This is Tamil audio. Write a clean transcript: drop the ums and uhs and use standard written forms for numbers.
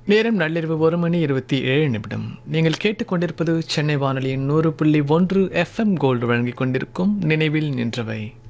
நேரம் நள்ளிரவு 1:27. நீங்கள் கேட்டுக்கொண்டிருப்பது சென்னை வானொலியின் 100.1 FM கோல்டு வழங்கிக் கொண்டிருக்கும் நினைவில் நின்றவை.